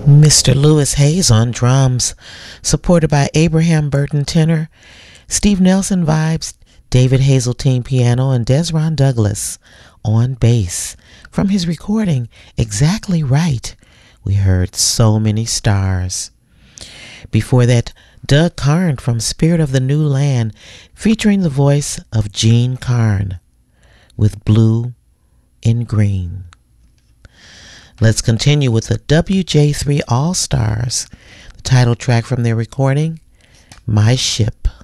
Mr. Lewis Hayes on drums, supported by Abraham Burton tenor, Steve Nelson vibes, David Hazeltine piano, and Desron Douglas on bass. From his recording, Exactly Right, we heard So Many Stars. Before that, Doug Karn from Spirit of the New Land, featuring the voice of Gene Karn with Blue in Green. Let's continue with the WJ3 All-Stars, the title track from their recording, My Ship.